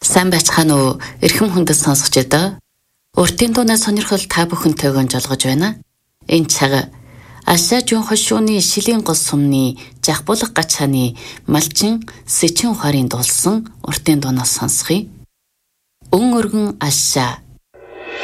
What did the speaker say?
Сайн байцгаана уу? Эрхэм хүндэт сонсогчдоо. Уртын дуунаас сонирхол та бүхэнтэйгөө жолгож байна. Энэ цаг Ашаа жун хошууны шилийн гол сумны жахбулах гачааны малчин сэчин ухаарын дуулсан уртын дуунаас сонсхий. Өн өргөн Ашаа